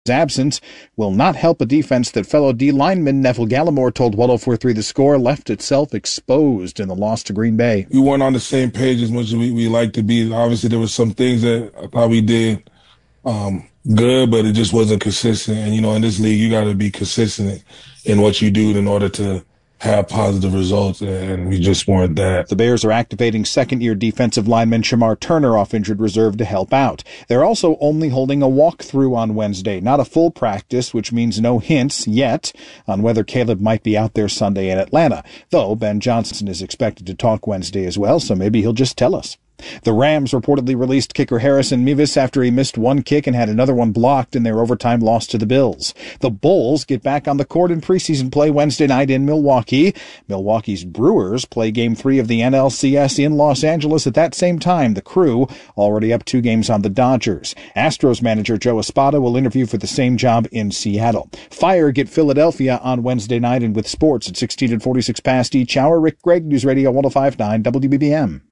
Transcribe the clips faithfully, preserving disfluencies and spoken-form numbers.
absence will not help a defense that fellow D lineman Neville Gallimore told one oh four point three The Score left itself exposed in the loss to Green Bay. We weren't on the same page as much as we, we like to be. Obviously, there were some things that I thought we did um, good, but it just wasn't consistent. And, you know, in this league, you got to be consistent in what you do in order to have positive results, and we just weren't that. The Bears are activating second-year defensive lineman Shamar Turner off injured reserve to help out. They're also only holding a walkthrough on Wednesday, not a full practice, which means no hints yet on whether Caleb might be out there Sunday in Atlanta, though Ben Johnson is expected to talk Wednesday as well, so maybe he'll just tell us. The Rams reportedly released kicker Harrison Mevis after he missed one kick and had another one blocked in their overtime loss to the Bills. The Bulls get back on the court in preseason play Wednesday night in Milwaukee. Milwaukee's Brewers play Game three of the N L C S in Los Angeles at that same time. The Crew already up two games on the Dodgers. Astros manager Joe Espada will interview for the same job in Seattle. Fire get Philadelphia on Wednesday night, and with sports at sixteen and forty-six past each hour, Rick Gregg, News Radio one oh five point nine W B B M.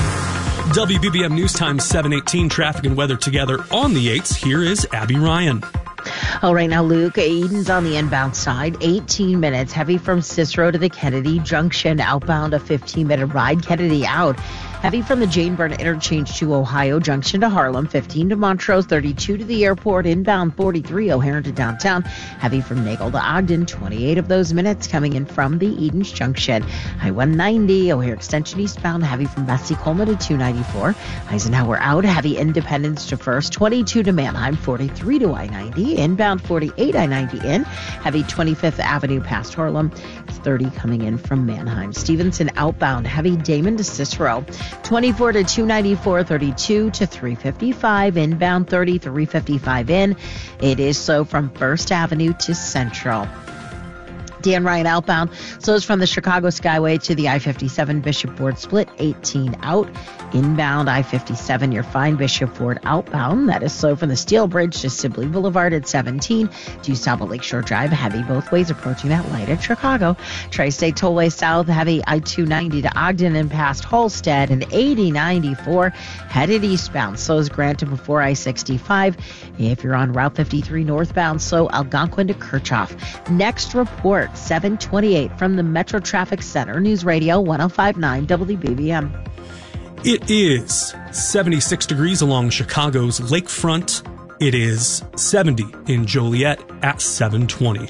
W B B M News Time seven eighteen, traffic and weather together on the eights. Here is Abby Ryan. Oh, right now, Luke, Eden's on the inbound side, eighteen minutes, heavy from Cicero to the Kennedy Junction, outbound a fifteen-minute ride, Kennedy out. Heavy from the Jane Byrne interchange to Ohio Junction to Harlem, fifteen to Montrose, thirty-two to the airport, inbound forty-three, O'Hare to downtown. Heavy from Nagle to Ogden, twenty-eight of those minutes coming in from the Edens Junction. I one ninety, O'Hare Extension eastbound, heavy from Bessie Coleman to two ninety-four. Eisenhower out, heavy Independence to First, twenty-two to Manheim, forty-three to I ninety, inbound forty-eight, I ninety in. Heavy twenty-fifth Avenue past Harlem. It's thirty coming in from Manheim. Stevenson outbound, heavy Damon to Cicero. twenty-four to two ninety-four, thirty-two to three fifty-five, inbound thirty, three fifty-five in. It is slow from First Avenue to Central. Dan Ryan outbound slows from the Chicago Skyway to the I fifty-seven Bishop Ford split, eighteen out. Inbound I fifty-seven, you're fine. Bishop Ford outbound. That is slow from the Steel Bridge to Sibley Boulevard at seventeen. To South Lakeshore Drive, heavy both ways approaching that light at Chicago. Tri-State Tollway South, heavy I two ninety to Ogden and past Halstead, and eighty ninety-four headed eastbound. Slows Grant before I sixty-five. If you're on Route fifty-three northbound, slow Algonquin to Kirchhoff. Next report, seven twenty-eight from the Metro Traffic Center. News Radio one oh five point nine W B B M. It is seventy-six degrees along Chicago's lakefront. It is seventy in Joliet at seven twenty.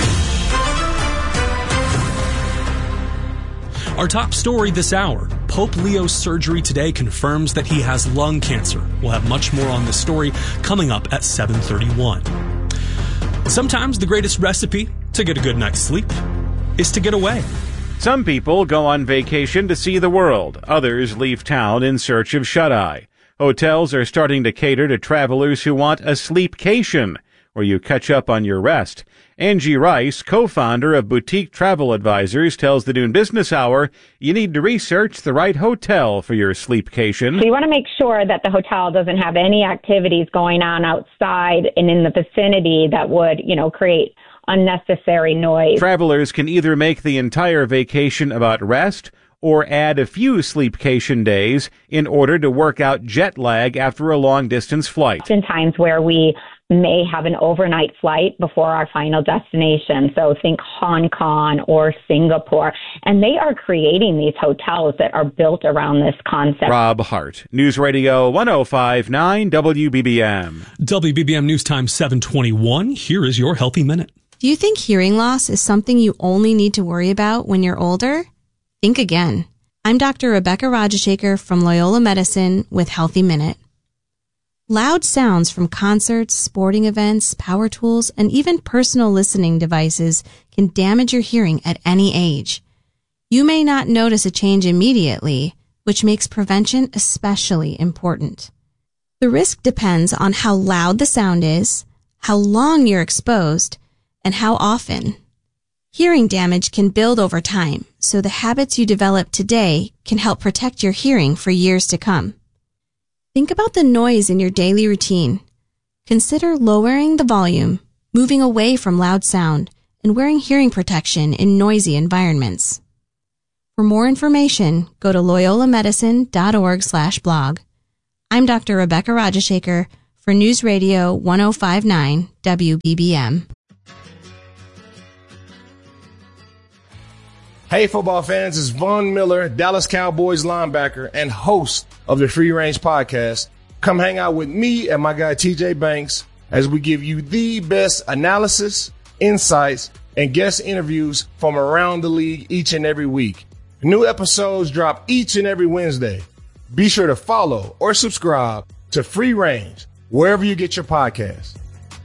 Our top story this hour, Pope Leo's surgery today confirms that he has lung cancer. We'll have much more on this story coming up at seven thirty-one. Sometimes the greatest recipe to get a good night's sleep is to get away. Some people go on vacation to see the world. Others leave town in search of shut-eye. Hotels are starting to cater to travelers who want a sleepcation, where you catch up on your rest. Angie Rice, co-founder of Boutique Travel Advisors, tells the Noon Business Hour you need to research the right hotel for your sleepcation. So you want to make sure that the hotel doesn't have any activities going on outside and in the vicinity that would, you know, create unnecessary noise. Travelers can either make the entire vacation about rest or add a few sleepcation days in order to work out jet lag after a long-distance flight. Oftentimes where we may have an overnight flight before our final destination. So think Hong Kong or Singapore. And they are creating these hotels that are built around this concept. Rob Hart, News Radio one oh five point nine W B B M. W B B M News Time seven twenty-one. Here is your Healthy Minute. Do you think hearing loss is something you only need to worry about when you're older? Think again. I'm Doctor Rebecca Rajashekar from Loyola Medicine with Healthy Minute. Loud sounds from concerts, sporting events, power tools, and even personal listening devices can damage your hearing at any age. You may not notice a change immediately, which makes prevention especially important. The risk depends on how loud the sound is, how long you're exposed, and how often. Hearing damage can build over time, so the habits you develop today can help protect your hearing for years to come. Think about the noise in your daily routine. Consider lowering the volume, moving away from loud sound, and wearing hearing protection in noisy environments. For more information, go to loyola medicine dot org slash blog. I'm Doctor Rebecca Rajashekar for News Radio ten fifty-nine W B B M. Hey, football fans, it's Von Miller, Dallas Cowboys linebacker and host of the Free Range Podcast. Come hang out with me and my guy T J Banks as we give you the best analysis, insights, and guest interviews from around the league each and every week. New episodes drop each and every Wednesday. Be sure to follow or subscribe to Free Range wherever you get your podcasts.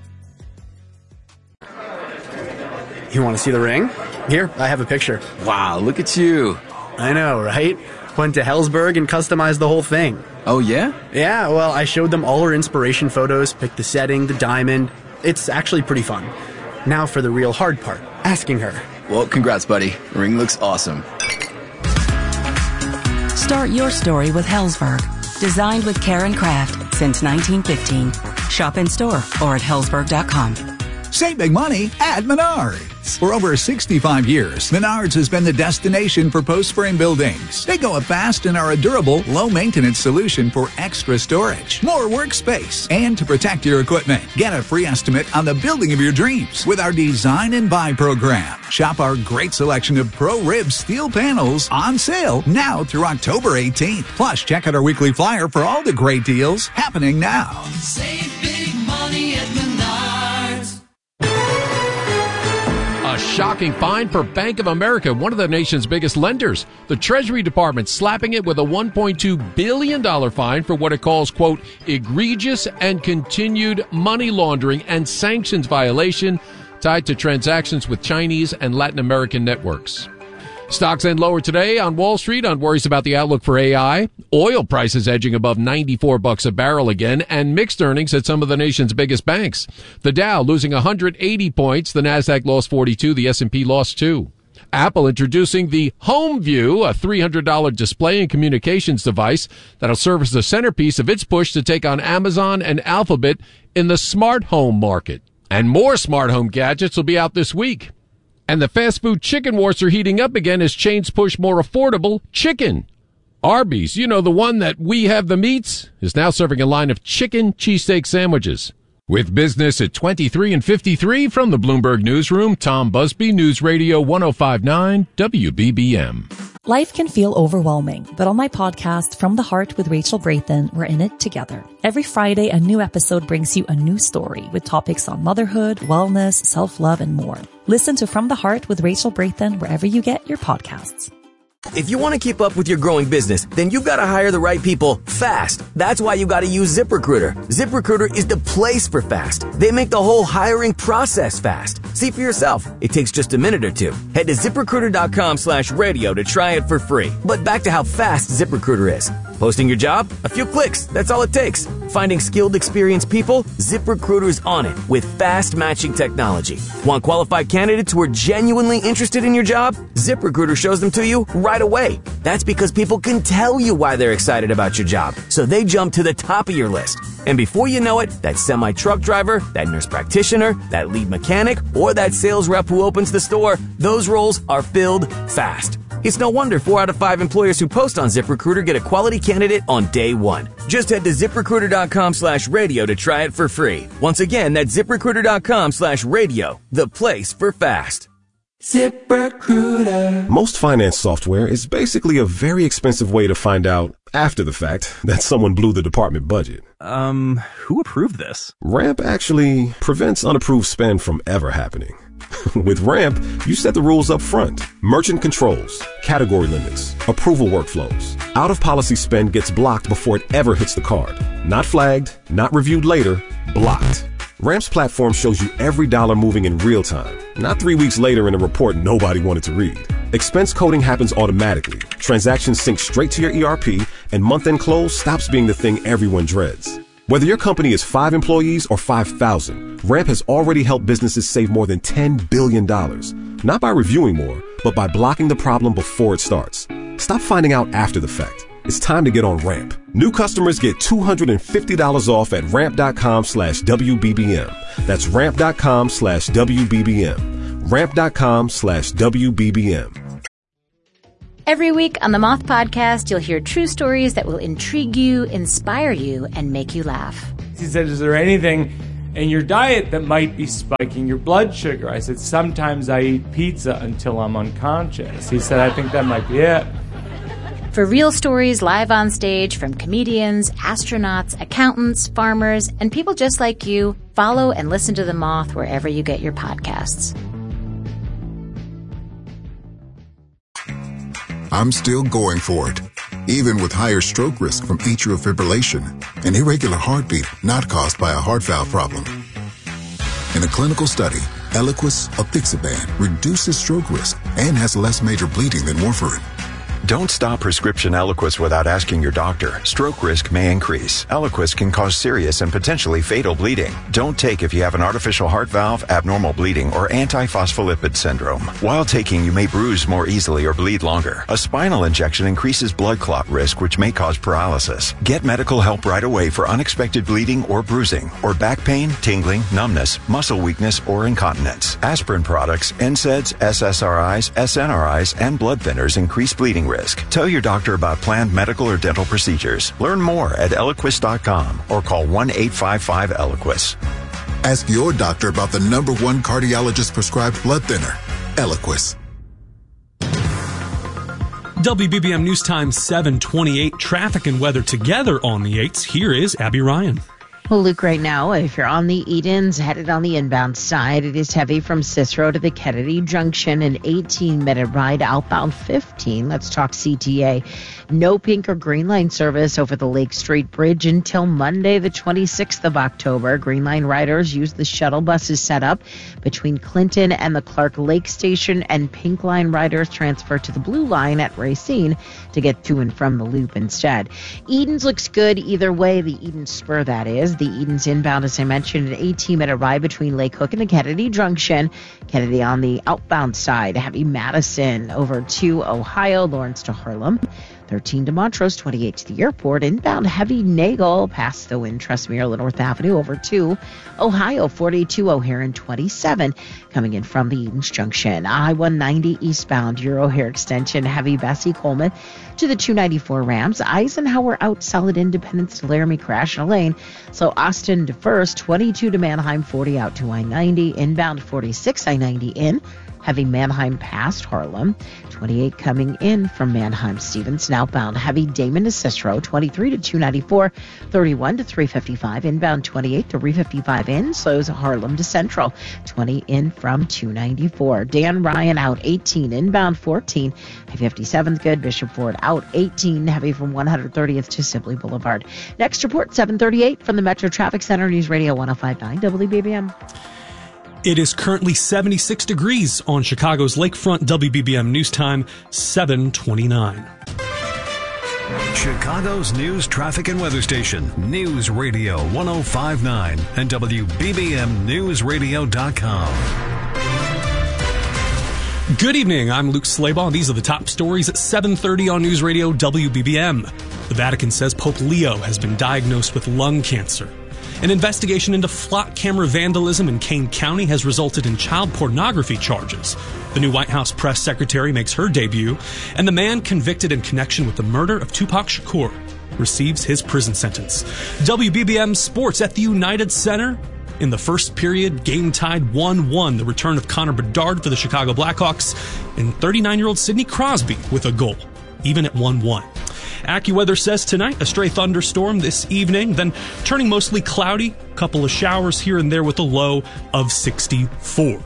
You want to see the ring? Here, I have a picture. Wow, look at you. I know, right? Went to Helzberg and customized the whole thing. Oh, yeah? Yeah, well, I showed them all her inspiration photos, picked the setting, the diamond. It's actually pretty fun. Now for the real hard part, asking her. Well, congrats, buddy. The ring looks awesome. Start your story with Helzberg. Designed with care and craft since nineteen fifteen. Shop in store or at helzberg dot com. Save big money at Menards. For over sixty-five years, Menards has been the destination for post-frame buildings. They go up fast and are a durable, low-maintenance solution for extra storage, more workspace, and to protect your equipment. Get a free estimate on the building of your dreams with our Design and Buy program. Shop our great selection of Pro-Rib steel panels on sale now through October eighteenth. Plus, check out our weekly flyer for all the great deals happening now. Save big money at Menards. A shocking fine for Bank of America, one of the nation's biggest lenders. The Treasury Department slapping it with a one point two billion dollars fine for what it calls, quote, egregious and continued money laundering and sanctions violation tied to transactions with Chinese and Latin American networks. Stocks end lower today on Wall Street on worries about the outlook for A I. Oil prices edging above ninety-four bucks a barrel again, and mixed earnings at some of the nation's biggest banks. The Dow losing one hundred eighty points, the Nasdaq lost forty-two, the S and P lost two. Apple introducing the HomeView, a three hundred dollars display and communications device that'll serve as the centerpiece of its push to take on Amazon and Alphabet in the smart home market. And more smart home gadgets will be out this week. And the fast food chicken wars are heating up again as chains push more affordable chicken. Arby's, you know, the one that we have the meats, is now serving a line of chicken cheesesteak sandwiches. With business at twenty-three and fifty-three from the Bloomberg Newsroom, Tom Busby, News Radio ten fifty-nine W B B M. Life can feel overwhelming, but on my podcast, From the Heart with Rachel Brathen, we're in it together. Every Friday, a new episode brings you a new story with topics on motherhood, wellness, self-love, and more. Listen to From the Heart with Rachel Brathen wherever you get your podcasts. If you want to keep up with your growing business, then you've got to hire the right people fast. That's why you got to use ZipRecruiter. ZipRecruiter is the place for fast. They make the whole hiring process fast. See for yourself. It takes just a minute or two. Head to ZipRecruiter.com slash radio to try it for free. But back to how fast ZipRecruiter is. Posting your job? A few clicks. That's all it takes. Finding skilled, experienced people? ZipRecruiter's on it with fast matching technology. Want qualified candidates who are genuinely interested in your job? ZipRecruiter shows them to you right away. That's because people can tell you why they're excited about your job, so they jump to the top of your list. And before you know it, that semi-truck driver, that nurse practitioner, that lead mechanic, or that sales rep who opens the store, those roles are filled fast. It's no wonder four out of five employers who post on ZipRecruiter get a quality candidate on day one. Just head to ZipRecruiter.com slash radio to try it for free. Once again, that's ZipRecruiter.com slash radio, the place for fast. ZipRecruiter. Most finance software is basically a very expensive way to find out, after the fact, that someone blew the department budget. Um, who approved this? Ramp actually prevents unapproved spend from ever happening. With Ramp, you set the rules up front. Merchant controls, category limits, approval workflows. Out-of-policy spend gets blocked before it ever hits the card. Not flagged, not reviewed later, blocked. Ramp's platform shows you every dollar moving in real time, not three weeks later in a report nobody wanted to read. Expense coding happens automatically. Transactions sync straight to your E R P, and month-end close stops being the thing everyone dreads. Whether your company is five employees or five thousand, Ramp has already helped businesses save more than ten billion dollars. Not by reviewing more, but by blocking the problem before it starts. Stop finding out after the fact. It's time to get on Ramp. New customers get two hundred fifty dollars off at ramp.com slash WBBM. That's ramp.com slash WBBM. Ramp.com slash WBBM. Every week on the Moth Podcast, you'll hear true stories that will intrigue you, inspire you, and make you laugh. He said, is there anything in your diet that might be spiking your blood sugar? I said, sometimes I eat pizza until I'm unconscious. He said, I think that might be it. For real stories live on stage from comedians, astronauts, accountants, farmers, and people just like you, follow and listen to The Moth wherever you get your podcasts. I'm still going for it, even with higher stroke risk from atrial fibrillation, an irregular heartbeat not caused by a heart valve problem. In a clinical study, Eliquis apixaban reduces stroke risk and has less major bleeding than warfarin. Don't stop prescription Eliquis without asking your doctor. Stroke risk may increase. Eliquis can cause serious and potentially fatal bleeding. Don't take if you have an artificial heart valve, abnormal bleeding, or antiphospholipid syndrome. While taking, you may bruise more easily or bleed longer. A spinal injection increases blood clot risk, which may cause paralysis. Get medical help right away for unexpected bleeding or bruising, or back pain, tingling, numbness, muscle weakness, or incontinence. Aspirin products, N SAIDs, S S R Is, S N R Is, and blood thinners increase bleeding risk. Tell your doctor about planned medical or dental procedures. Learn more at Eliquis dot com or call one eight five five Eliquis. Ask your doctor about the number one cardiologist prescribed blood thinner, Eliquis. W B B M News Time seven twenty-eight. Traffic and weather together on the eights. Here is Abby Ryan. Well, Luke, right now, if you're on the Edens, headed on the inbound side, it is heavy from Cicero to the Kennedy Junction, an eighteen-minute ride outbound fifteen. Let's talk C T A. No pink or green line service over the Lake Street Bridge until Monday, the twenty-sixth of October. Green line riders use the shuttle buses set up between Clinton and the Clark Lake Station, and pink line riders transfer to the blue line at Racine to get to and from the loop instead. Edens looks good either way, the Edens Spur, that is. The Edens inbound, as I mentioned, an eighteen-minute ride between Lake Hook and the Kennedy Junction. Kennedy on the outbound side, heavy Madison over to Ohio, Lawrence to Harlem. thirteen to Montrose, twenty-eight to the airport. Inbound heavy Nagel past the Wynn Trustmere North Avenue over to Ohio, forty-two O'Hare and twenty-seven coming in from the Edens Junction. I one ninety eastbound, your O'Hare extension, heavy Bessie Coleman to the two ninety-four Rams. Eisenhower out, solid Independence to Laramie, crash in a lane. So Austin to First, twenty-two to Manheim, forty out to I ninety. Inbound forty-six, I ninety in. Heavy Manheim past Harlem, twenty-eight coming in from Manheim Stevenson. Outbound heavy Damon to Cicero, twenty-three to two ninety-four, thirty-one to three fifty-five. Inbound twenty-eight to three fifty-five in. Slows Harlem to Central, twenty in from two ninety-four. Dan Ryan out, eighteen. Inbound fourteen. fifty-seventh good. Bishop Ford out, eighteen. Heavy from one thirtieth to Sibley Boulevard. Next report, seven thirty-eight from the Metro Traffic Center, News Radio one oh five point nine W B B M. It is currently seventy-six degrees on Chicago's lakefront. W B B M News Time seven twenty-nine. Chicago's news, traffic, and weather station, News Radio one oh five point nine and W B B M News Radio dot com. Good evening. I'm Luke Slabaugh. These are the top stories at seven thirty on News Radio W B B M. The Vatican says Pope Leo has been diagnosed with lung cancer. An investigation into flock camera vandalism in Kane County has resulted in child pornography charges. The new White House press secretary makes her debut, and the man convicted in connection with the murder of Tupac Shakur receives his prison sentence. W B B M Sports at the United Center. In the first period, game tied one one. The return of Connor Bedard for the Chicago Blackhawks, and thirty-nine-year-old Sidney Crosby with a goal, even at one one. AccuWeather says tonight a stray thunderstorm this evening, then turning mostly cloudy, couple of showers here and there with a low of sixty-four.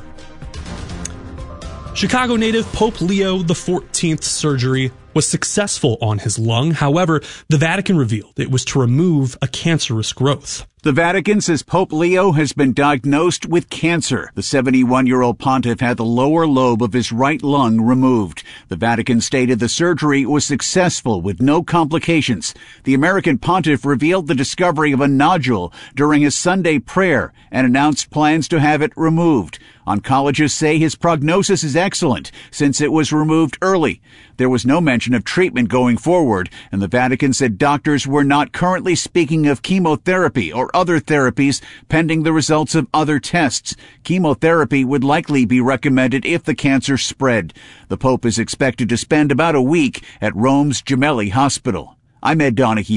Chicago native Pope Leo the fourteenth's surgery was successful on his lung. However, the Vatican revealed it was to remove a cancerous growth. The Vatican says Pope Leo has been diagnosed with cancer. The seventy-one-year-old pontiff had the lower lobe of his right lung removed. The Vatican stated the surgery was successful with no complications. The American pontiff revealed the discovery of a nodule during his Sunday prayer and announced plans to have it removed. Oncologists say his prognosis is excellent since it was removed early. There was no mention of treatment going forward, and the Vatican said doctors were not currently speaking of chemotherapy or other therapies pending the results of other tests. Chemotherapy would likely be recommended if the cancer spread. The Pope is expected to spend about a week at Rome's Gemelli Hospital. I'm Ed Donahue.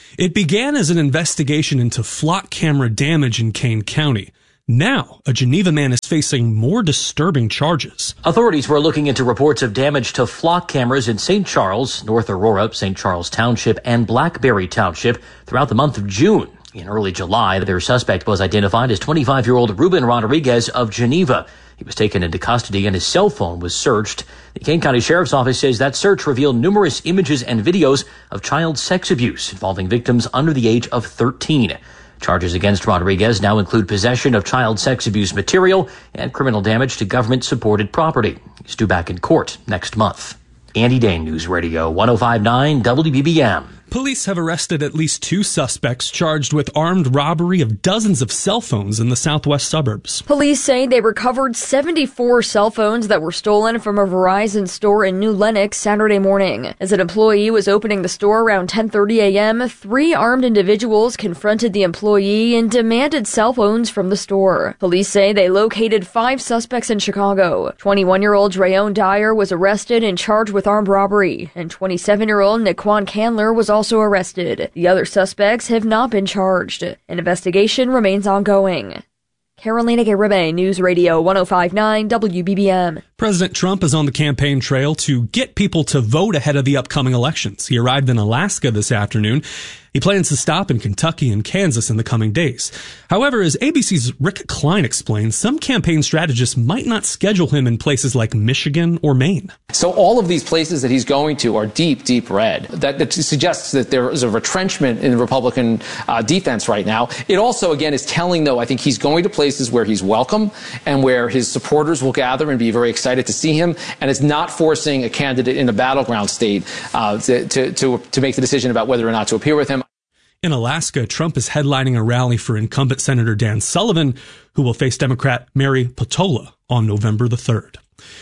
It began as an investigation into flock camera damage in Kane County. Now, a Geneva man is facing more disturbing charges. Authorities were looking into reports of damage to flock cameras in Saint Charles, North Aurora, Saint Charles Township, and Blackberry Township throughout the month of June. In early July, their suspect was identified as twenty-five-year-old Ruben Rodriguez of Geneva. He was taken into custody and his cell phone was searched. The Kane County Sheriff's Office says that search revealed numerous images and videos of child sex abuse involving victims under the age of thirteen. Charges against Rodriguez now include possession of child sex abuse material and criminal damage to government-supported property. He's due back in court next month. Andy Dane, News Radio one oh five point nine W B B M. Police have arrested at least two suspects charged with armed robbery of dozens of cell phones in the southwest suburbs. Police say they recovered seventy-four cell phones that were stolen from a Verizon store in New Lenox Saturday morning. As an employee was opening the store around ten thirty a.m., three armed individuals confronted the employee and demanded cell phones from the store. Police say they located five suspects in Chicago. twenty-one-year-old Drayon Dyer was arrested and charged with armed robbery, and twenty-seven-year-old Naquan Candler was also also arrested. The other suspects have not been charged. An investigation remains ongoing. Carolina Garibay, News Radio one oh five point nine W B B M. President Trump is on the campaign trail to get people to vote ahead of the upcoming elections. He arrived in Alaska this afternoon. He plans to stop in Kentucky and Kansas in the coming days. However, as A B C's Rick Klein explains, some campaign strategists might not schedule him in places like Michigan or Maine. So all of these places that he's going to are deep, deep red. That, that suggests that there is a retrenchment in the Republican uh, defense right now. It also, again, is telling, though, I think he's going to places where he's welcome and where his supporters will gather and be very excited to see him. And it's not forcing a candidate in a battleground state uh, to, to, to, to make the decision about whether or not to appear with him. In Alaska, Trump is headlining a rally for incumbent Senator Dan Sullivan, who will face Democrat Mary Peltola on November the third.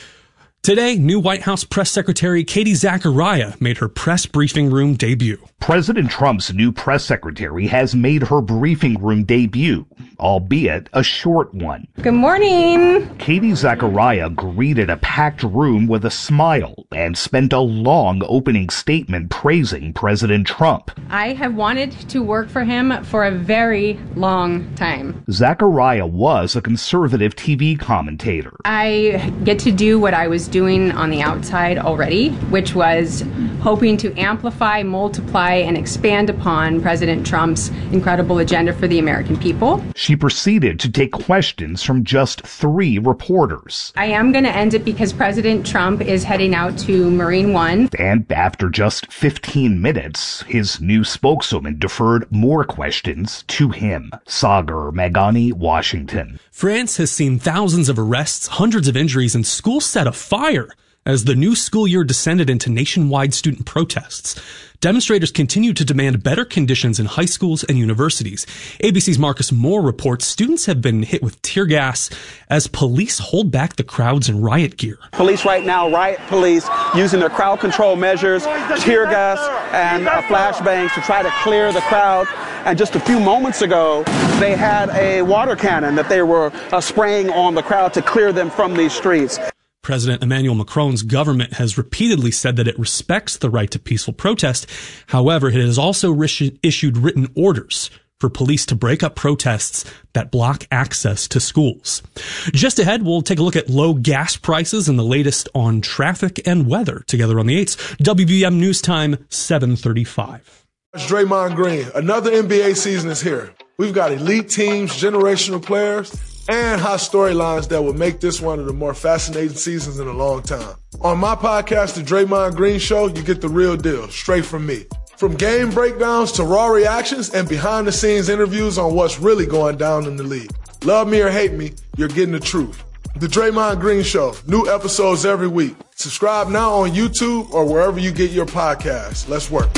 Today, new White House Press Secretary Katie Zachariah made her press briefing room debut. President Trump's new press secretary has made her briefing room debut, albeit a short one. Good morning. Katie Zachariah greeted a packed room with a smile and spent a long opening statement praising President Trump. I have wanted to work for him for a very long time. Zachariah was a conservative T V commentator. I get to do what I was doing on the outside already, which was hoping to amplify, multiply, and expand upon President Trump's incredible agenda for the American people. She proceeded to take questions from just three reporters. I am going to end it because President Trump is heading out to Marine One. And after just fifteen minutes, his new spokeswoman deferred more questions to him. Sagar Meghani, Washington. France has seen thousands of arrests, hundreds of injuries, and schools set afire as the new school year descended into nationwide student protests. Demonstrators continue to demand better conditions in high schools and universities. A B C's Marcus Moore reports students have been hit with tear gas as police hold back the crowds in riot gear. Police right now, riot police, using their crowd control measures, tear gas and uh, flashbangs to try to clear the crowd. And just a few moments ago, they had a water cannon that they were uh, spraying on the crowd to clear them from these streets. President Emmanuel Macron's government has repeatedly said that it respects the right to peaceful protest. However, it has also issued written orders for police to break up protests that block access to schools. Just ahead, we'll take a look at low gas prices and the latest on traffic and weather together on the eights. W B M News Time, seven thirty-five. It's Draymond Green. Another N B A season is here. We've got elite teams, generational players, and hot storylines that will make this one of the more fascinating seasons in a long time. On my podcast, The Draymond Green Show, you get the real deal, straight from me. From game breakdowns to raw reactions and behind-the-scenes interviews on what's really going down in the league. Love me or hate me, you're getting the truth. The Draymond Green Show, new episodes every week. Subscribe now on YouTube or wherever you get your podcasts. Let's work.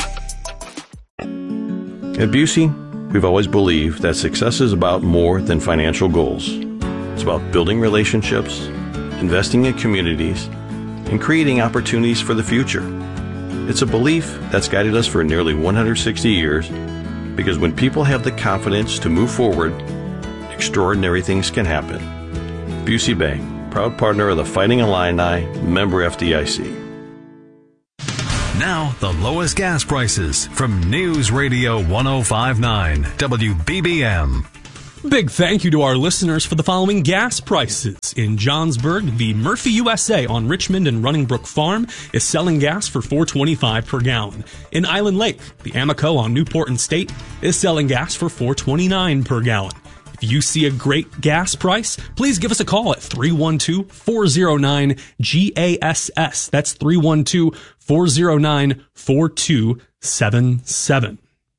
At Busey, we've always believed that success is about more than financial goals. It's about building relationships, investing in communities, and creating opportunities for the future. It's a belief that's guided us for nearly one hundred sixty years, because when people have the confidence to move forward, extraordinary things can happen. Busey Bank, proud partner of the Fighting Illini, member F D I C. Now, the lowest gas prices from News Radio one oh five point nine W B B M. Big thank you to our listeners for the following gas prices. In Johnsburg, the Murphy U S A on Richmond and Running Brook Farm is selling gas for four dollars and twenty-five cents per gallon. In Island Lake, the Amoco on Newport and State is selling gas for four dollars and twenty-nine cents per gallon. If you see a great gas price, please give us a call at three one two, four oh nine, G A S S. That's three one two, four oh nine, four two seven seven.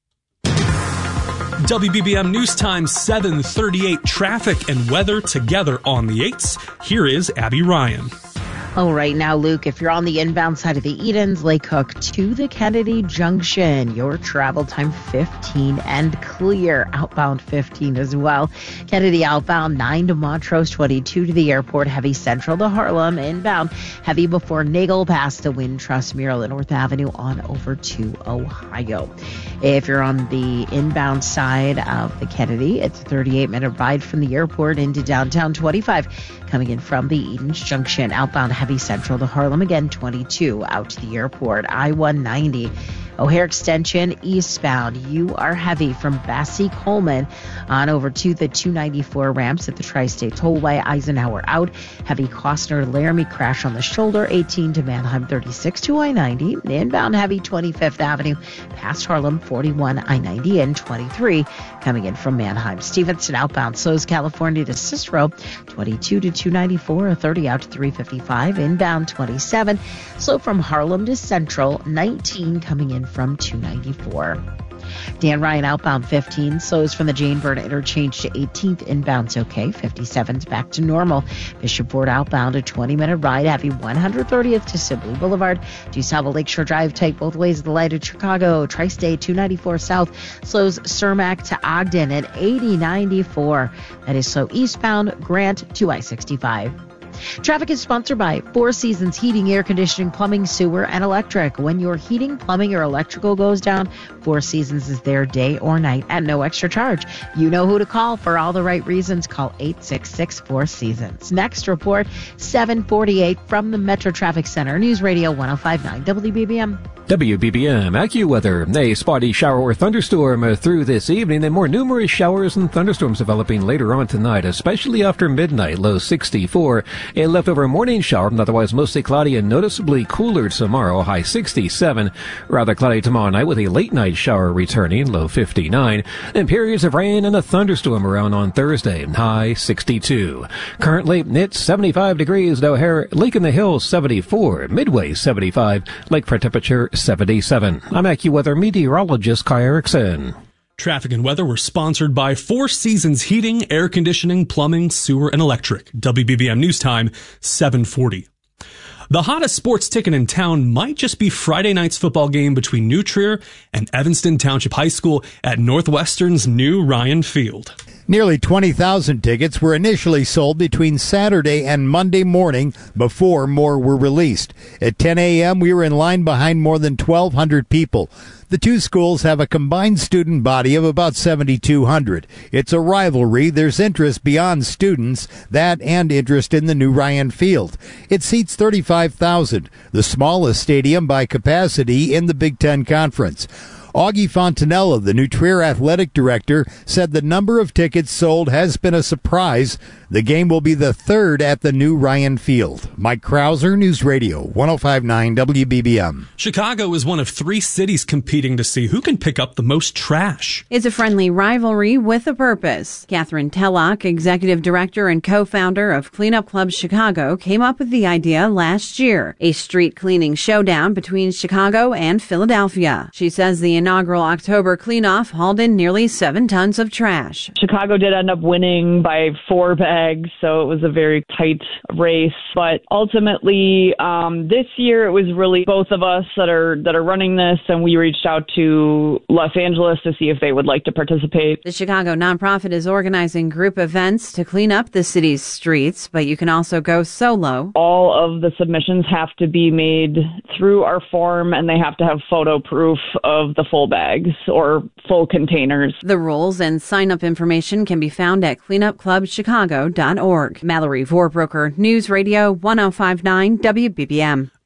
W B B M News Time seven thirty-eight. Traffic and weather together on the eights. Here is Abby Ryan. Oh, right now, Luke, if you're on the inbound side of the Edens, Lake Hook to the Kennedy Junction, your travel time fifteen and clear. Outbound fifteen as well. Kennedy outbound nine to Montrose, twenty-two to the airport, heavy central to Harlem. Inbound heavy before Nagel past the Wintrust mural at North Avenue on over to Ohio. If you're on the inbound side of the Kennedy, it's a thirty-eight minute ride from the airport into downtown. Twenty-five coming in from the Edens Junction. Outbound heavy central to Harlem, again twenty-two out to the airport. I one ninety O'Hare Extension eastbound. You are heavy from Bassey Coleman on over to the two ninety-four ramps at the Tri-State Tollway. Eisenhower out. Heavy Costner Laramie crash on the shoulder. eighteen to Manheim, thirty-six to I ninety. Inbound heavy twenty-fifth Avenue past Harlem, forty-one I ninety, and twenty-three coming in from Manheim. Stevenson outbound slows California to Cicero, twenty-two to two ninety-four, a thirty out to three fifty-five. Inbound twenty-seven. Slow from Harlem to Central, nineteen coming in from two ninety-four. Dan Ryan outbound fifteen, slows from the Jane Byrne interchange to eighteenth. Inbound's okay, fifty-seven's back to normal. Bishop Ford outbound a twenty minute ride, heavy one hundred thirtieth to Sibley Boulevard. DeSalvo Lakeshore Drive tight both ways of the light at Chicago. Tri-State two ninety-four south slows Cermak to Ogden at eighty ninety-four. That is slow eastbound Grant to I sixty-five. Traffic is sponsored by Four Seasons Heating, Air Conditioning, Plumbing, Sewer, and Electric. When your heating, plumbing, or electrical goes down, Four Seasons is there day or night at no extra charge. You know who to call for all the right reasons. Call eight six six, four seasons. Next report, seven forty-eight from the Metro Traffic Center. News Radio one oh five point nine W B B M. W B B M AccuWeather. A spotty shower or thunderstorm through this evening, and more numerous showers and thunderstorms developing later on tonight, especially after midnight. Low sixty-four. A leftover morning shower, otherwise mostly cloudy and noticeably cooler tomorrow. High sixty-seven. Rather cloudy tomorrow night with a late night shower returning. Low fifty-nine. And periods of rain and a thunderstorm around on Thursday. High sixty-two. Currently, it's seventy-five degrees at O'Hare. Lake in the Hills, seventy-four. Midway, seventy-five. Lakefront temperature, seventy-seven. I'm AccuWeather meteorologist Kai Erickson. Traffic and weather were sponsored by Four Seasons Heating, Air Conditioning, Plumbing, Sewer, and Electric. W B B M News Time, seven forty. The hottest sports ticket in town might just be Friday night's football game between New Trier and Evanston Township High School at Northwestern's new Ryan Field. Nearly twenty thousand tickets were initially sold between Saturday and Monday morning before more were released. At ten a.m., we were in line behind more than twelve hundred people. The two schools have a combined student body of about seventy-two hundred. It's a rivalry. There's interest beyond students, that and interest in the new Ryan Field. It seats thirty-five thousand, the smallest stadium by capacity in the Big Ten Conference. Augie Fontanella, the New Trier athletic director, said the number of tickets sold has been a surprise. The game will be the third at the new Ryan Field. Mike Krauser, News Radio, one oh five point nine W B B M. Chicago is one of three cities competing to see who can pick up the most trash. It's a friendly rivalry with a purpose. Catherine Tellock, executive director and co-founder of Cleanup Club Chicago, came up with the idea last year. A street cleaning showdown between Chicago and Philadelphia. She says the inaugural October cleanoff hauled in nearly seven tons of trash. Chicago did end up winning by four bags, so it was a very tight race. But ultimately, um, this year it was really both of us that are that are running this, and we reached out to Los Angeles to see if they would like to participate. The Chicago nonprofit is organizing group events to clean up the city's streets, but you can also go solo. All of the submissions have to be made through our form, and they have to have photo proof of the full bags or full containers. The rules and sign-up information can be found at cleanup club chicago dot org. Mallory Vorbroker, News Radio one oh five point nine W B B M.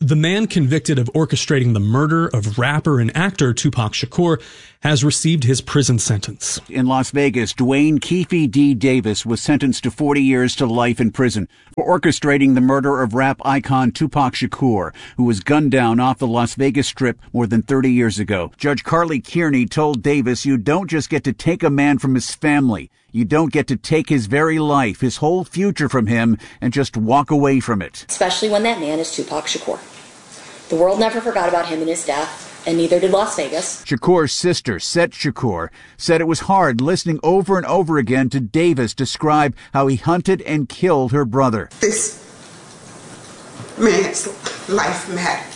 The man convicted of orchestrating the murder of rapper and actor Tupac Shakur has received his prison sentence. In Las Vegas, Dwayne Keefe D. Davis was sentenced to forty years to life in prison for orchestrating the murder of rap icon Tupac Shakur, who was gunned down off the Las Vegas Strip more than thirty years ago. Judge Carly Kearney told Davis, "You don't just get to take a man from his family. You don't get to take his very life, his whole future from him, and just walk away from it." Especially when that man is Tupac Shakur. The world never forgot about him and his death, and neither did Las Vegas. Shakur's sister, Set Shakur, said it was hard listening over and over again to Davis describe how he hunted and killed her brother. This man's life mattered.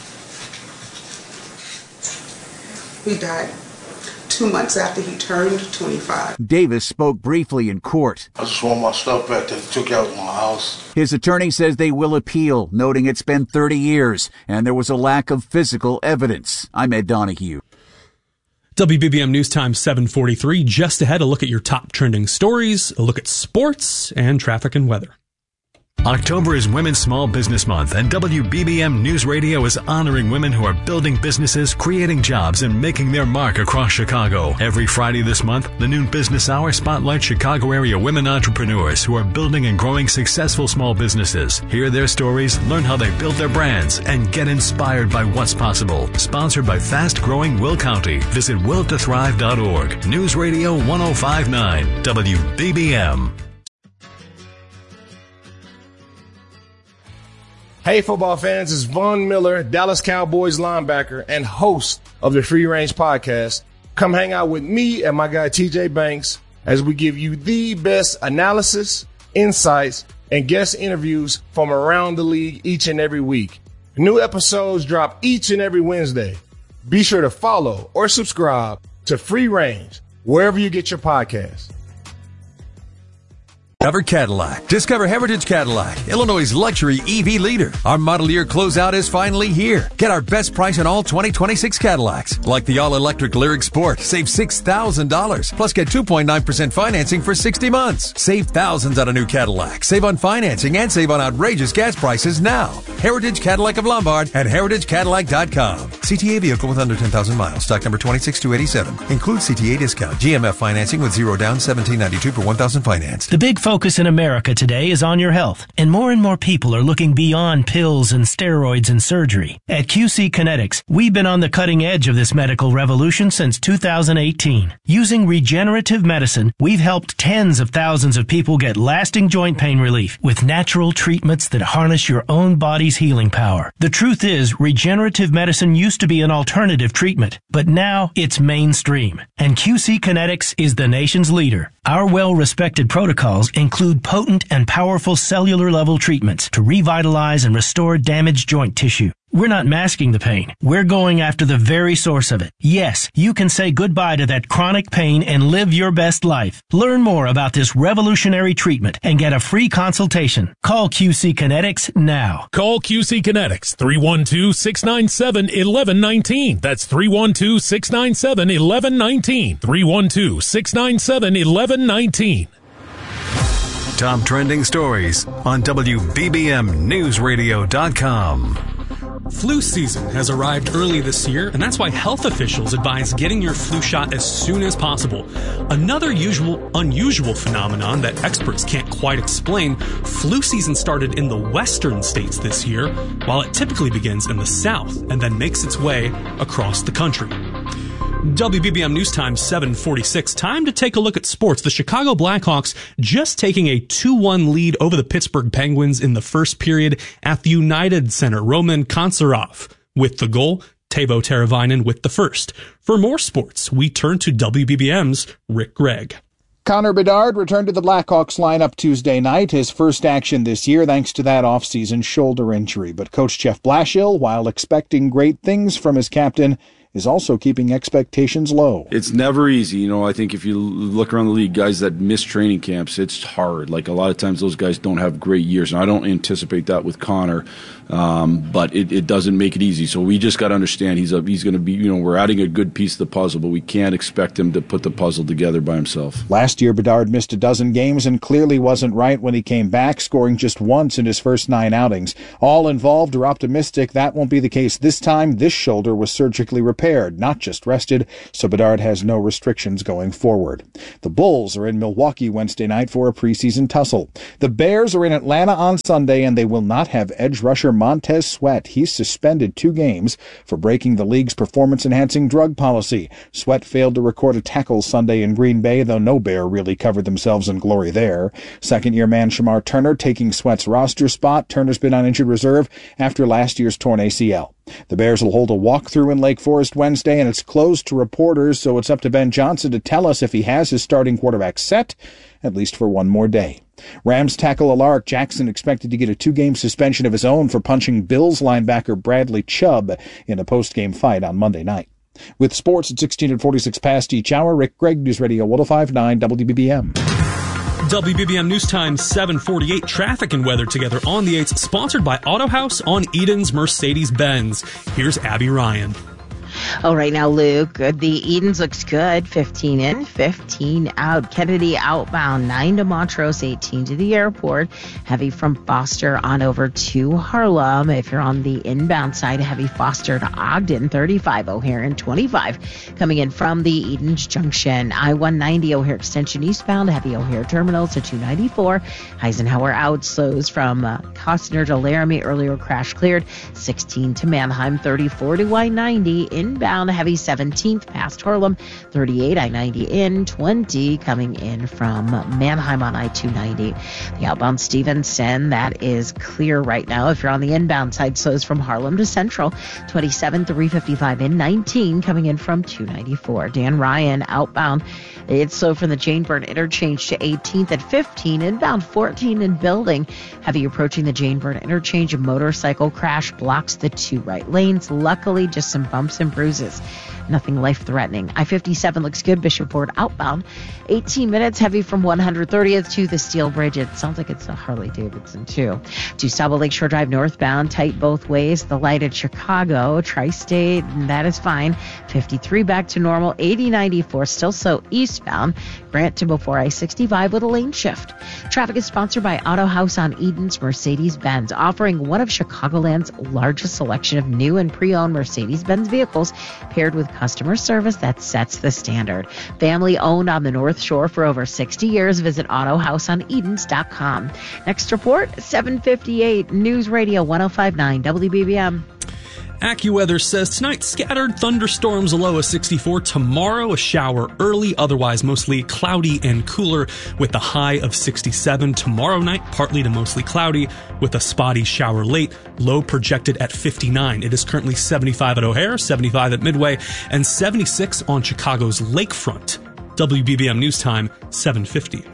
He died two months after he turned twenty-five. Davis spoke briefly in court. I just want my stuff back that they took out of my house. His attorney says they will appeal, noting it's been thirty years and there was a lack of physical evidence. I'm Ed Donahue. W B B M News Time seven forty-three. Just ahead, a look at your top trending stories, a look at sports, and traffic and weather. October is Women's Small Business Month, and W B B M News Radio is honoring women who are building businesses, creating jobs, and making their mark across Chicago. Every Friday this month, the Noon Business Hour spotlights Chicago area women entrepreneurs who are building and growing successful small businesses. Hear their stories, learn how they build their brands, and get inspired by what's possible. Sponsored by fast-growing Will County. Visit will to thrive dot org. News Radio ten fifty-nine, W B B M. Hey, football fans, it's Von Miller, Dallas Cowboys linebacker and host of the Free Range Podcast. Come hang out with me and my guy T J Banks as we give you the best analysis, insights, and guest interviews from around the league each and every week. New episodes drop each and every Wednesday. Be sure to follow or subscribe to Free Range wherever you get your podcasts. Discover Cadillac. Discover Heritage Cadillac, Illinois' luxury E V leader. Our model year closeout is finally here. Get our best price on all twenty twenty-six Cadillacs. Like the all-electric Lyriq Sport. Save six thousand dollars. Plus get two point nine percent financing for sixty months. Save thousands on a new Cadillac. Save on financing and save on outrageous gas prices now. Heritage Cadillac of Lombard at heritage cadillac dot com. C T A vehicle with under ten thousand miles. Stock number twenty-six two eighty-seven. Includes C T A discount. G M F financing with zero down, seventeen ninety-two per one thousand financed. The big focus in America today is on your health, and more and more people are looking beyond pills and steroids and surgery. At Q C Kinetics, we've been on the cutting edge of this medical revolution since two thousand eighteen. Using regenerative medicine, we've helped tens of thousands of people get lasting joint pain relief with natural treatments that harness your own body's healing power. The truth is, regenerative medicine used to be an alternative treatment, but now it's mainstream, and Q C Kinetics is the nation's leader. Our well-respected protocols include potent and powerful cellular-level treatments to revitalize and restore damaged joint tissue. We're not masking the pain. We're going after the very source of it. Yes, you can say goodbye to that chronic pain and live your best life. Learn more about this revolutionary treatment and get a free consultation. Call Q C Kinetics now. Call Q C Kinetics, three one two, six nine seven, one one one nine. That's three one two, six nine seven, one one one nine. three one two, six nine seven, one one one nine. Top trending stories on W B B M News Radio dot com. Flu season has arrived early this year, and that's why health officials advise getting your flu shot as soon as possible. Another usual, unusual phenomenon that experts can't quite explain, flu season started in the western states this year, while it typically begins in the south and then makes its way across the country. W B B M News Time seven forty-six. Time to take a look at sports. The Chicago Blackhawks just taking a two one lead over the Pittsburgh Penguins in the first period at the United Center. Roman Kantsarov with the goal, Teuvo Teravainen with the first. For more sports, we turn to W B B M's Rick Gregg. Connor Bedard returned to the Blackhawks lineup Tuesday night, his first action this year thanks to that offseason shoulder injury. But Coach Jeff Blashill, while expecting great things from his captain, is also keeping expectations low. It's never easy. You know, I think if you look around the league, guys that miss training camps, it's hard. Like a lot of times those guys don't have great years, and I don't anticipate that with Connor, um, but it, it doesn't make it easy. So we just got to understand he's a, he's going to be, you know, we're adding a good piece to the puzzle, but we can't expect him to put the puzzle together by himself. Last year, Bedard missed a dozen games and clearly wasn't right when he came back, scoring just once in his first nine outings. All involved are optimistic that won't be the case this time. This shoulder was surgically repaired, not just rested, so Bedard has no restrictions going forward. The Bulls are in Milwaukee Wednesday night for a preseason tussle. The Bears are in Atlanta on Sunday, and they will not have edge rusher Montez Sweat. He's suspended two games for breaking the league's performance-enhancing drug policy. Sweat failed to record a tackle Sunday in Green Bay, though no Bear really covered themselves in glory there. Second-year man Shamar Turner taking Sweat's roster spot. Turner's been on injured reserve after last year's torn A C L. The Bears will hold a walkthrough in Lake Forest Wednesday, and it's closed to reporters, so it's up to Ben Johnson to tell us if he has his starting quarterback set, at least for one more day. Rams tackle Alaric Jackson expected to get a two-game suspension of his own for punching Bills linebacker Bradley Chubb in a post-game fight on Monday night. With sports at sixteen and forty-six past each hour, Rick Gregg, News Radio one oh five point nine W B B M. W B B M News Time seven forty-eight, traffic and weather together on the eights, sponsored by Auto House on Eden's Mercedes-Benz. Here's Abby Ryan. Oh, right now, Luke, the Edens looks good. fifteen in, fifteen out. Kennedy outbound, nine to Montrose, eighteen to the airport. Heavy from Foster on over to Harlem. If you're on the inbound side, heavy Foster to Ogden, thirty-five. O'Hare and twenty-five. Coming in from the Edens Junction. I one ninety O'Hare Extension eastbound, heavy O'Hare Terminal to two ninety-four. Eisenhower out, slows from uh, Costner to Laramie. Earlier crash cleared. sixteen to Manheim, thirty-four to I ninety. Inbound, heavy seventeenth past Harlem, thirty-eight, I ninety in, twenty coming in from Manheim on I two ninety. The outbound Stevenson, that is clear right now. If you're on the inbound side, slows from Harlem to Central, twenty-seven, three fifty-five in, nineteen coming in from two ninety-four. Dan Ryan outbound, it's slow from the Jane Byrne interchange to eighteenth at fifteen, inbound fourteen in building. Heavy approaching the Jane Byrne interchange, a motorcycle crash blocks the two right lanes. Luckily, just some bumps and bruises. Nothing life-threatening. I fifty-seven looks good. Bishop Ford outbound. eighteen minutes, heavy from one thirtieth to the Steel Bridge. It sounds like it's a Harley-Davidson, too. To Stable Lakeshore Drive northbound, tight both ways. The light at Chicago, Tri-State, that is fine. fifty-three back to normal. eighty ninety-four, still so eastbound. Grant to before I sixty-five with a lane shift. Traffic is sponsored by Auto House on Eden's Mercedes-Benz, offering one of Chicagoland's largest selection of new and pre-owned Mercedes-Benz vehicles, paired with customer service that sets the standard. Family owned on the North Shore for over sixty years. Visit auto house on edens dot com. Next report, seven fifty-eight, News Radio one oh five point nine W B B M. AccuWeather says tonight, scattered thunderstorms, a low of sixty-four. Tomorrow, a shower early, otherwise mostly cloudy and cooler with a high of sixty-seven. Tomorrow night, partly to mostly cloudy with a spotty shower late, low projected at fifty-nine. It is currently seventy-five at O'Hare, seventy-five at Midway, and seventy-six on Chicago's lakefront. W B B M News Time, seven fifty.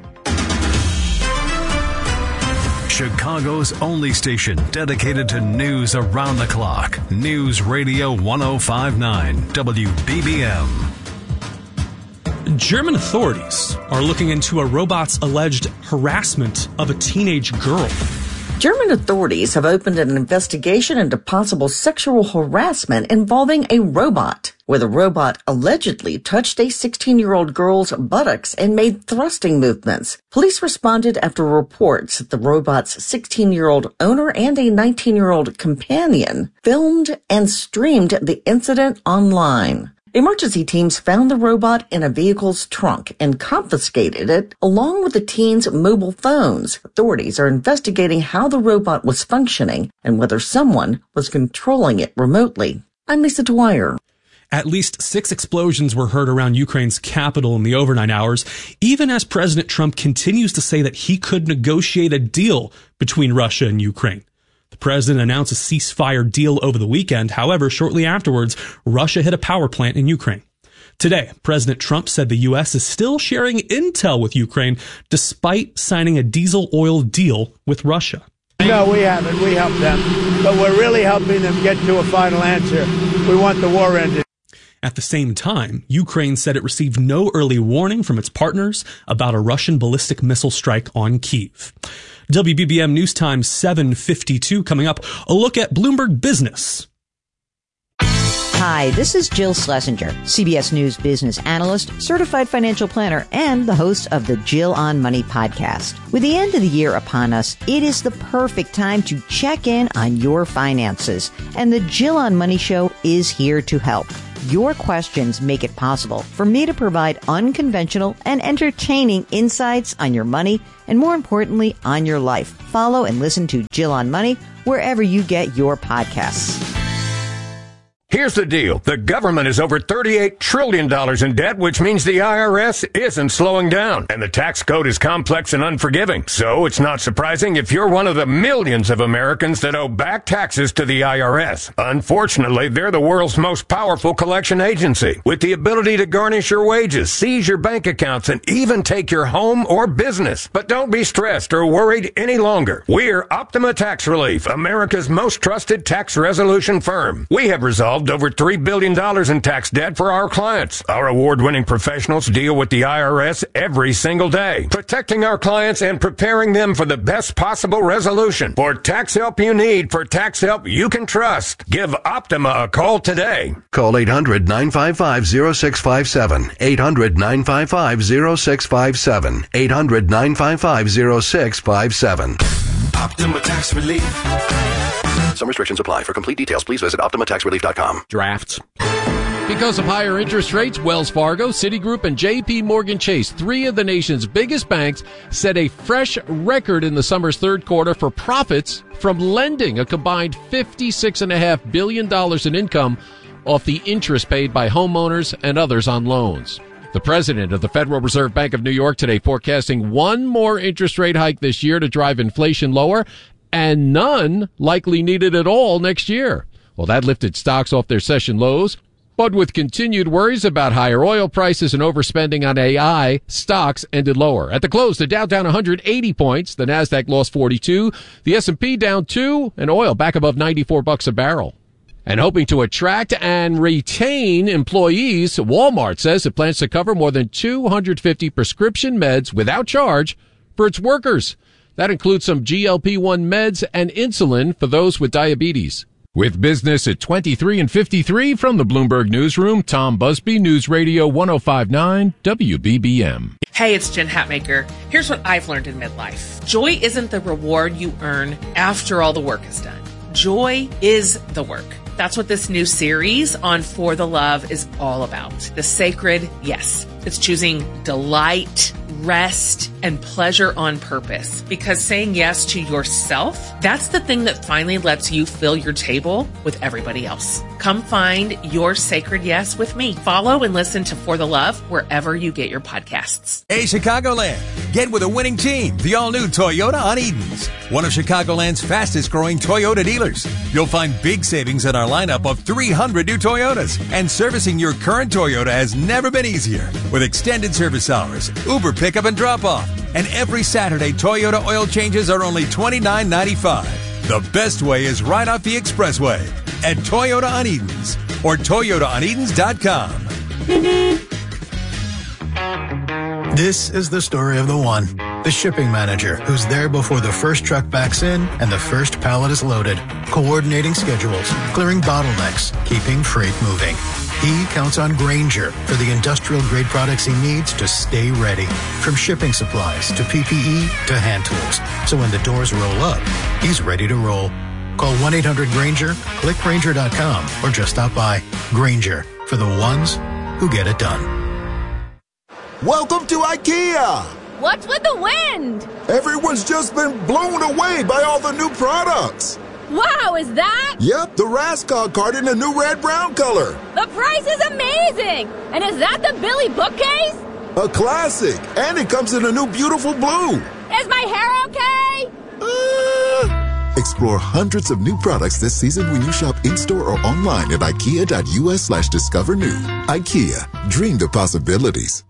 Chicago's only station dedicated to news around the clock. News Radio one oh five point nine W B B M. German authorities are looking into a robot's alleged harassment of a teenage girl. German authorities have opened an investigation into possible sexual harassment involving a robot, where the robot allegedly touched a sixteen-year-old girl's buttocks and made thrusting movements. Police responded after reports that the robot's sixteen-year-old owner and a nineteen-year-old companion filmed and streamed the incident online. Emergency teams found the robot in a vehicle's trunk and confiscated it, along with the teen's mobile phones. Authorities are investigating how the robot was functioning and whether someone was controlling it remotely. I'm Lisa Dwyer. At least six explosions were heard around Ukraine's capital in the overnight hours, even as President Trump continues to say that he could negotiate a deal between Russia and Ukraine. The president announced a ceasefire deal over the weekend. However, shortly afterwards, Russia hit a power plant in Ukraine. Today, President Trump said the U S is still sharing intel with Ukraine despite signing a diesel oil deal with Russia. No, we haven't. We helped them. But we're really helping them get to a final answer. We want the war ended. At the same time, Ukraine said it received no early warning from its partners about a Russian ballistic missile strike on Kyiv. W B B M News Time seven fifty-two coming up, a look at Bloomberg Business. Hi, this is Jill Schlesinger, C B S News business analyst, certified financial planner, and the host of the Jill on Money podcast. With the end of the year upon us, it is the perfect time to check in on your finances. And the Jill on Money show is here to help. Your questions make it possible for me to provide unconventional and entertaining insights on your money and, more importantly, on your life. Follow and listen to Jill on Money wherever you get your podcasts. Here's the deal. The government is over thirty-eight trillion dollars in debt, which means the I R S isn't slowing down. And the tax code is complex and unforgiving. So it's not surprising if you're one of the millions of Americans that owe back taxes to the I R S. Unfortunately, they're the world's most powerful collection agency, with the ability to garnish your wages, seize your bank accounts, and even take your home or business. But don't be stressed or worried any longer. We're Optima Tax Relief, America's most trusted tax resolution firm. We have resolved over three billion dollars in tax debt for our clients. Our award-winning professionals deal with the I R S every single day, protecting our clients and preparing them for the best possible resolution. For tax help you need, for tax help you can trust, give Optima a call today. Call eight hundred, nine five five, zero six five seven. eight hundred, nine five five, zero six five seven. eight hundred, nine five five, zero six five seven. Optima Tax Relief. Some restrictions apply. For complete details, please visit Optima Tax Relief dot com. Drafts. Because of higher interest rates, Wells Fargo, Citigroup, and J P Morgan Chase, three of the nation's biggest banks, set a fresh record in the summer's third quarter for profits from lending, a combined fifty-six point five billion dollars in income off the interest paid by homeowners and others on loans. The president of the Federal Reserve Bank of New York today forecasting one more interest rate hike this year to drive inflation lower, and none likely needed at all next year. Well, that lifted stocks off their session lows, but with continued worries about higher oil prices and overspending on A I, stocks ended lower. At the close, the Dow down one hundred eighty points, the Nasdaq lost forty-two, the S and P down two, and oil back above ninety-four bucks a barrel. And hoping to attract and retain employees, Walmart says it plans to cover more than two hundred fifty prescription meds without charge for its workers. That includes some G L P one meds and insulin for those with diabetes. With business at twenty-three and fifty-three from the Bloomberg Newsroom, Tom Busby, News Radio one oh five point nine W B B M. Hey, it's Jen Hatmaker. Here's what I've learned in midlife. Joy isn't the reward you earn after all the work is done. Joy is the work. That's what this new series on For the Love is all about. The sacred yes. It's choosing delight, rest, and pleasure on purpose. Because saying yes to yourself, that's the thing that finally lets you fill your table with everybody else. Come find your sacred yes with me. Follow and listen to For the Love wherever you get your podcasts. Hey, Chicagoland, get with a winning team. The all-new Toyota on Edens, one of Chicagoland's fastest-growing Toyota dealers. You'll find big savings in our lineup of three hundred new Toyotas. And servicing your current Toyota has never been easier. With extended service hours, Uber pickup and drop-off. And every Saturday, Toyota oil changes are only twenty-nine ninety-five. The best way is right off the expressway at Toyota on Edens or Toyota on Edens dot com. This is the story of the one, the shipping manager, who's there before the first truck backs in and the first pallet is loaded, coordinating schedules, clearing bottlenecks, keeping freight moving. He counts on Grainger for the industrial-grade products he needs to stay ready, from shipping supplies to P P E to hand tools. So when the doors roll up, he's ready to roll. Call one eight hundred Grainger, click Grainger dot com, or just stop by. Grainger, for the ones who get it done. Welcome to IKEA! What's with the wind? Everyone's just been blown away by all the new products. Wow, is that? Yep, the Raskog card in the new red-brown color. The price is amazing! And is that the Billy bookcase? A classic, and it comes in a new beautiful blue. Is my hair okay? Uh... Explore hundreds of new products this season when you shop in-store or online at ikea.us slash discover new. IKEA, dream the possibilities.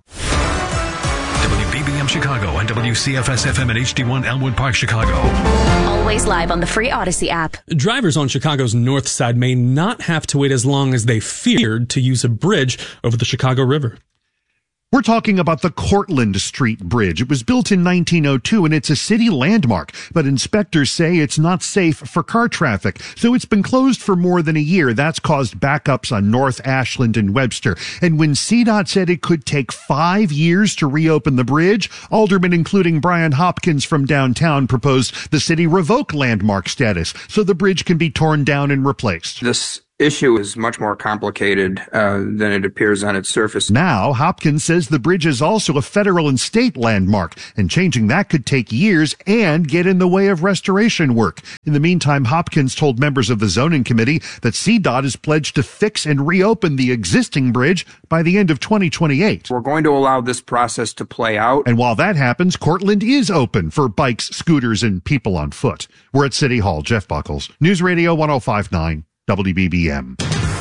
W B B M Chicago and W C F S F M at H D one Elmwood Park, Chicago. Always live on the free Odyssey app. Drivers on Chicago's north side may not have to wait as long as they feared to use a bridge over the Chicago River. We're talking about the Cortlandt Street Bridge. It was built in nineteen oh two and it's a city landmark, but inspectors say it's not safe for car traffic. So it's been closed for more than a year. That's caused backups on North Ashland and Webster. And when C DOT said it could take five years to reopen the bridge, aldermen including Brian Hopkins from downtown proposed the city revoke landmark status so the bridge can be torn down and replaced. This issue is much more complicated uh, than it appears on its surface. Now, Hopkins says the bridge is also a federal and state landmark, and changing that could take years and get in the way of restoration work. In the meantime, Hopkins told members of the zoning committee that C DOT is pledged to fix and reopen the existing bridge by the end of twenty twenty-eight. We're going to allow this process to play out. And while that happens, Cortlandt is open for bikes, scooters, and people on foot. We're at City Hall. Jeff Buckles, News Radio one oh five point nine. W B B M.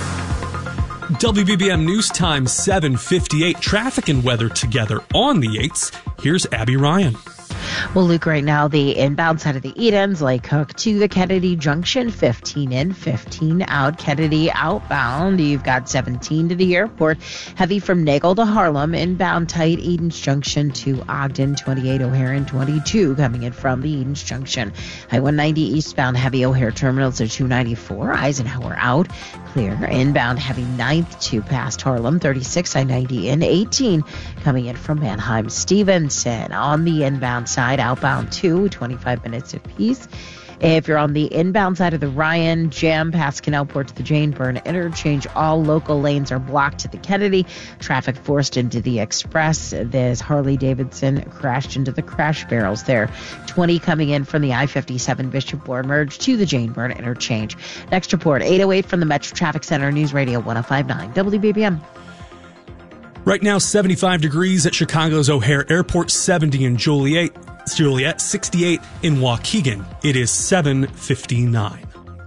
W B B M News Time seven fifty-eight. Traffic and weather together on the eights. Here's Abby Ryan. Well, Luke, right now, the inbound side of the Edens, Lake Hook to the Kennedy Junction, fifteen in, fifteen out. Kennedy outbound, you've got seventeen to the airport. Heavy from Nagel to Harlem, inbound tight, Edens Junction to Ogden, twenty-eight O'Hare and twenty-two coming in from the Edens Junction. I one ninety eastbound, heavy O'Hare terminals at two ninety-four. Eisenhower out, clear. Inbound heavy ninth to past Harlem, thirty-six I ninety in, eighteen coming in from Mannheim. Stevenson on the inbound side, outbound two, twenty-five minutes apiece. If you're on the inbound side of the Ryan, jam past Canalport to the Jane Byrne interchange, all local lanes are blocked to the Kennedy. Traffic forced into the Express. This Harley Davidson crashed into the crash barrels there. twenty coming in from the I fifty-seven Bishop Board merge to the Jane Byrne interchange. Next report, eight oh eight from the Metro Traffic Center, News Radio one oh five point nine W B B M. Right now, seventy-five degrees at Chicago's O'Hare Airport, seventy in Joliet, Joliet, sixty-eight in Waukegan. It is seven fifty-nine.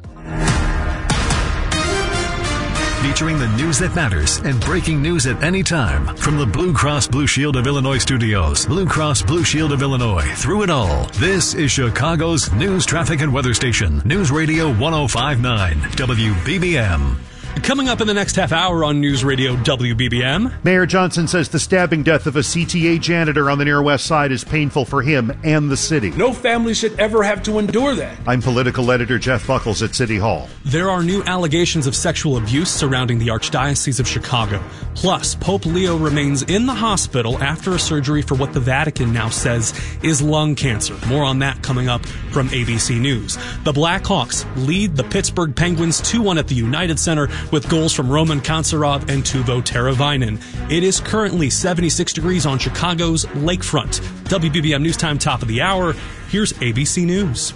Featuring the news that matters and breaking news at any time. From the Blue Cross Blue Shield of Illinois studios, Blue Cross Blue Shield of Illinois, through it all. This is Chicago's news, traffic, and weather station. News Radio one oh five point nine W B B M. Coming up in the next half hour on News Radio W B B M. Mayor Johnson says the stabbing death of a C T A janitor on the near west side is painful for him and the city. No family should ever have to endure that. I'm political editor Jeff Buckles at City Hall. There are new allegations of sexual abuse surrounding the Archdiocese of Chicago. Plus, Pope Leo remains in the hospital after a surgery for what the Vatican now says is lung cancer. More on that coming up from A B C News. The Blackhawks lead the Pittsburgh Penguins two one at the United Center with goals from Roman Kantsarov and Teuvo Teravainen. It is currently seventy-six degrees on Chicago's lakefront. W B B M News Time, top of the hour. Here's A B C News.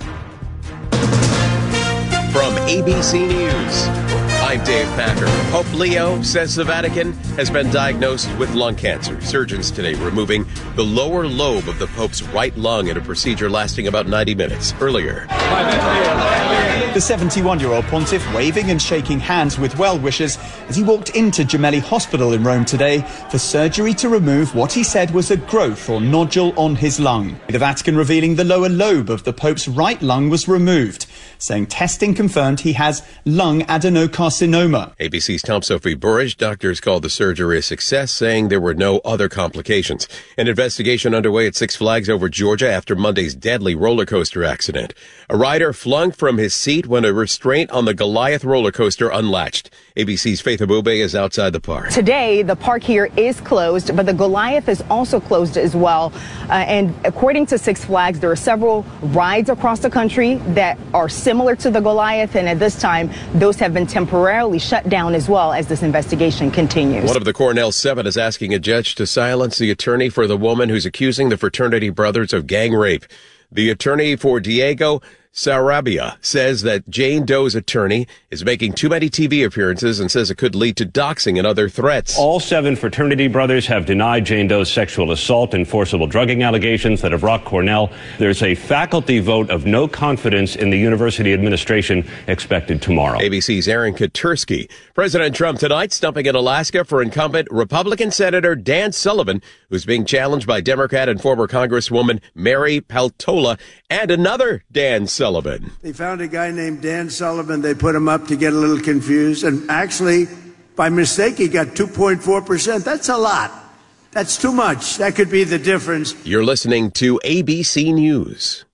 From A B C News, I'm Dave Packer. Pope Leo says the Vatican has been diagnosed with lung cancer. Surgeons today removing the lower lobe of the Pope's right lung in a procedure lasting about ninety minutes. Earlier, the seventy-one-year-old pontiff waving and shaking hands with well-wishers as he walked into Gemelli Hospital in Rome today for surgery to remove what he said was a growth or nodule on his lung. The Vatican revealing the lower lobe of the Pope's right lung was removed, saying testing confirmed he has lung adenocarcinoma. A B C's Tom Sophie Burridge, doctors called the surgery a success, saying there were no other complications. An investigation underway at Six Flags over Georgia after Monday's deadly roller coaster accident. A rider flung from his seat when a restraint on the Goliath roller coaster unlatched. A B C's Faith Abube is outside the park. Today, the park here is closed, but the Goliath is also closed as well. Uh, and according to Six Flags, there are several rides across the country that are similar to the Goliath, and at this time, those have been temporarily shut down as well as this investigation continues. One of the Cornell Seven is asking a judge to silence the attorney for the woman who's accusing the fraternity brothers of gang rape. The attorney for Diego Sarabia says that Jane Doe's attorney is making too many T V appearances and says it could lead to doxing and other threats. All seven fraternity brothers have denied Jane Doe's sexual assault and forcible drugging allegations that have rocked Cornell. There's a faculty vote of no confidence in the university administration expected tomorrow. A B C's Aaron Katursky. President Trump tonight stumping in Alaska for incumbent Republican Senator Dan Sullivan, who's being challenged by Democrat and former Congresswoman Mary Peltola and another Dan Sullivan. Sullivan. They found a guy named Dan Sullivan. They put him up to get a little confused. And actually, by mistake, he got two point four percent. That's a lot. That's too much. That could be the difference. You're listening to A B C News.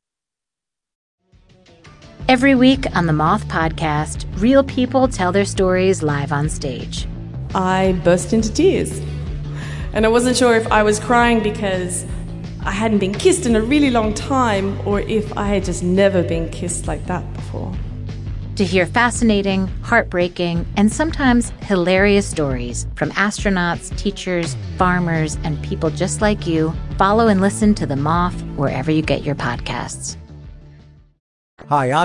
Every week on the Moth Podcast, real people tell their stories live on stage. I burst into tears. And I wasn't sure if I was crying because I hadn't been kissed in a really long time or if I had just never been kissed like that before. To hear fascinating, heartbreaking, and sometimes hilarious stories from astronauts, teachers, farmers, and people just like you, follow and listen to The Moth wherever you get your podcasts. Hi, I'm